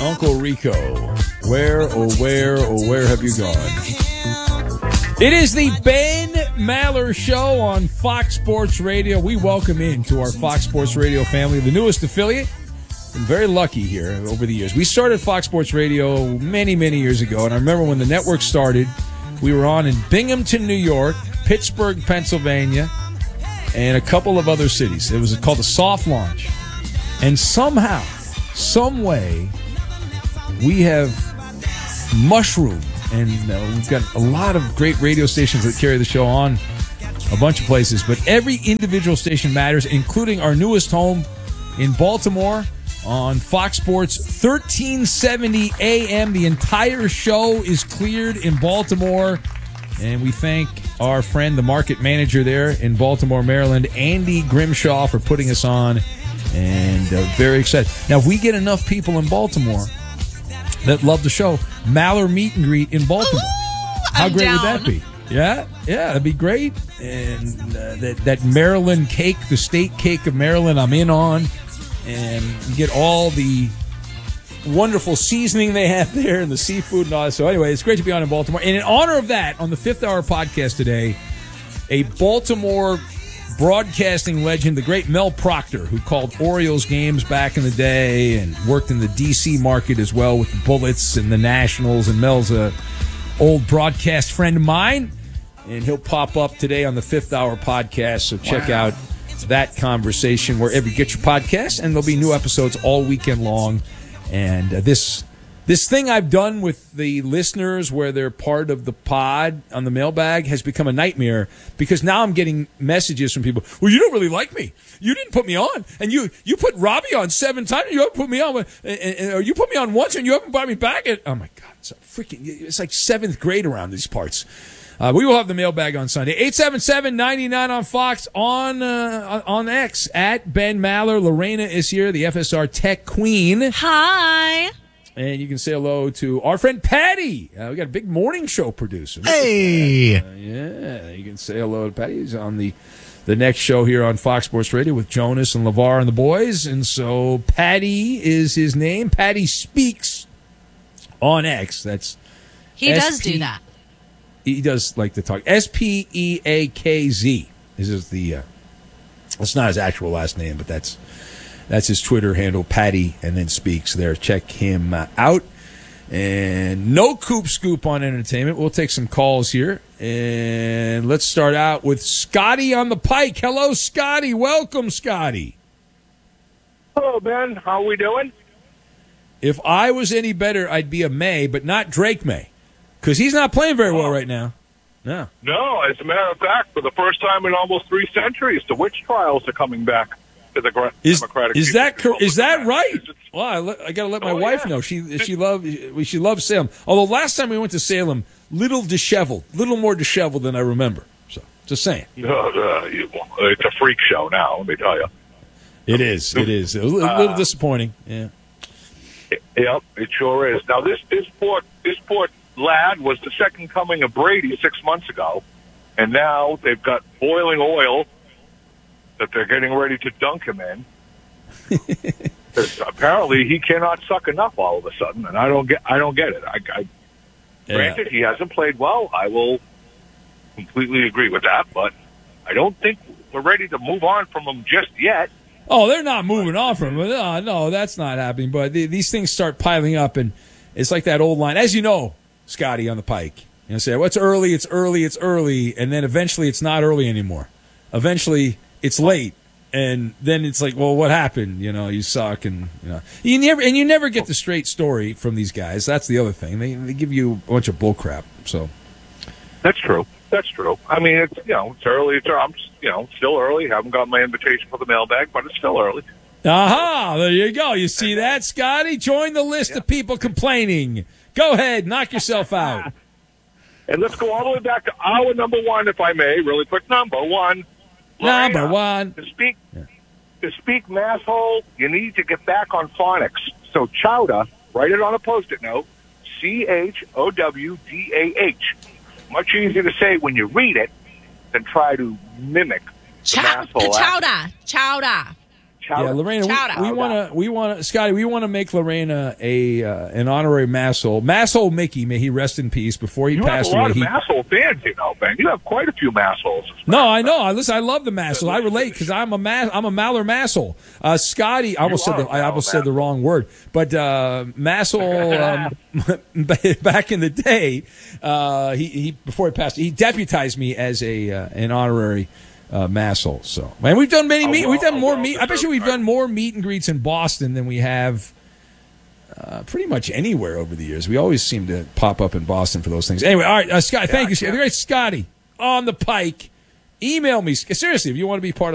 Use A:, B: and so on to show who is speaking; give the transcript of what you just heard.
A: Uncle Rico, where have you gone? It is the Ben Maller Show on Fox Sports Radio. We welcome into our Fox Sports Radio family, the newest affiliate. Been very lucky here over the years. We started Fox Sports Radio many, many years ago, and I remember when the network started, we were on in Binghamton, New York, Pittsburgh, Pennsylvania, and a couple of other cities. It was called the Soft Launch. And somehow, some way, we have mushroomed, and we've got a lot of great radio stations that carry the show on a bunch of places. But every individual station matters, including our newest home in Baltimore on Fox Sports 1370 AM. The entire show is cleared in Baltimore, and we thank our friend, the market manager there in Baltimore, Maryland, Andy Grimshaw, for putting us on, and very excited. Now, if we get enough people in Baltimore that love the show, Maller Meet and Greet in Baltimore. How great would that be? Yeah, that'd be great. And that Maryland cake, the state cake of Maryland, I'm in on. And you get all the wonderful seasoning they have there and the seafood and all that. So anyway, it's great to be on in Baltimore. And in honor of that, on the Fifth Hour podcast today, a Baltimore broadcasting legend, the great Mel Proctor, who called Orioles games back in the day and worked in the D.C. market as well with the Bullets and the Nationals. And Mel's a old broadcast friend of mine, and he'll pop up today on the Fifth Hour podcast. So check out that conversation wherever you get your podcasts, and there'll be new episodes all weekend long. And this thing I've done with the listeners where they're part of the pod on the mailbag has become a nightmare, because now I'm getting messages from people, well, you don't really like me. You didn't put me on. And you put Robbie on 7 times, and you haven't put me on. Or you put me on once, and you haven't brought me back. And, oh, my God. It's like 7th grade around these parts. We will have the mailbag on Sunday. 877-99 on Fox, on X, at Ben Maller. Lorena is here, the FSR Tech Queen.
B: Hi.
A: And you can say hello to our friend Patty. We got a big morning show producer.
C: Hey.
A: Yeah, you can say hello to Patty. He's on the next show here on Fox Sports Radio with Jonas and LeVar and the boys. And so Patty is his name. Patty Speaks on X.
B: He does do that.
A: He does like to talk. SPEAKZ. This is that's not his actual last name, but that's his Twitter handle, Patty, and then Speaks there. Check him out. And no Coop Scoop on entertainment. We'll take some calls here. And let's start out with Scotty on the Pike. Hello, Scotty. Welcome, Scotty.
D: Hello, Ben. How are we doing?
A: If I was any better, I'd be a May, but not Drake May. Because he's not playing very well right now. No.
D: No, as a matter of fact, for the first time in almost 3 centuries, the witch trials are coming back to the Democratic.
A: Is that right? Well, I got to let my wife know. She loves Salem. Although last time we went to Salem, little more disheveled than I remember. So just saying.
D: It's a freak show now. Let me tell you.
A: It is. A little disappointing. Yeah.
D: Yep, it sure is. Now this poor lad was the second coming of Brady 6 months ago, and now they've got boiling oil that they're getting ready to dunk him in. Apparently, he cannot suck enough all of a sudden, and I don't get it. Granted, he hasn't played well. I will completely agree with that, but I don't think we're ready to move on from him just yet.
A: Oh, they're not moving on from him. No, that's not happening. But these things start piling up, and it's like that old line, as you know, Scotty on the Pike. Say, well, it's early, and then eventually it's not early anymore. Eventually it's late, and then it's like, well, what happened? You suck, and you never get the straight story from these guys. That's the other thing. They give you a bunch of bull crap. So
D: that's true. I mean, it's early. I'm still early. Haven't got my invitation for the mailbag, but it's still early.
A: Aha! There you go. You see that, Scotty? Join the list of people complaining. Go ahead, knock yourself out.
D: And let's go all the way back to hour number 1, if I may. Really quick, number 1.
A: Number 1.
D: To speak masshole, you need to get back on phonics. So chowder, write it on a Post-it note. CHOWDAH. Much easier to say when you read it than try to mimic the masshole.
B: Chowder.
D: Chowder.
A: Yeah, Lorena,
B: Chowder.
A: we want to, Scotty, we want to make Lorena an honorary Masshole. Masshole Mickey, may he rest in peace. Before he passed away,
D: you have a lot of Masshole fans, Ben. You have quite a few Massholes.
A: No, I know. Listen, I love the Masshole. I relate because I'm a Maller Masshole. Scotty, I almost said the wrong word, but Masshole back in the day, he before he passed, he deputized me as an honorary Masshole. So, man, we've done we've done more meet. I bet you we've done more meet and greets in Boston than we have pretty much anywhere over the years. We always seem to pop up in Boston for those things. Anyway, all right, Scott, thank you, the great Scotty on the Pike. Email me seriously if you want to be part of